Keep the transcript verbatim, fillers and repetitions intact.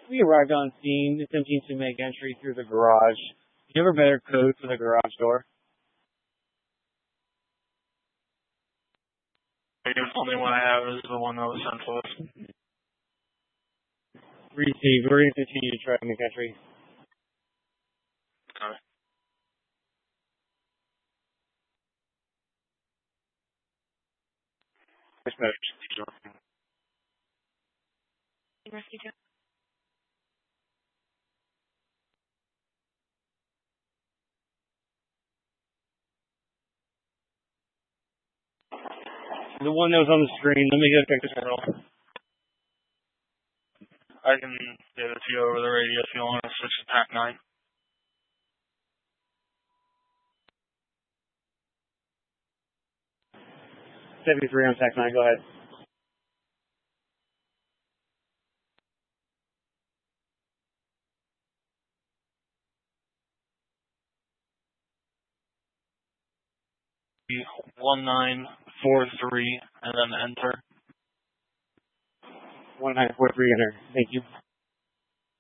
We arrived on scene, attempting to make entry through the garage. Do you have a better code for the garage door? The only one I have is the one that was sent to us. Received. We're going to continue to try to make entry. Okay. Which message? Rescue Joe. The one that was on the screen. Let me get a picture of it. I can give it to you over the radio if you want to switch to Pac nine. seventy-three on Pac nine. Go ahead. One nine four three and then enter. one nine four three enter. Thank you.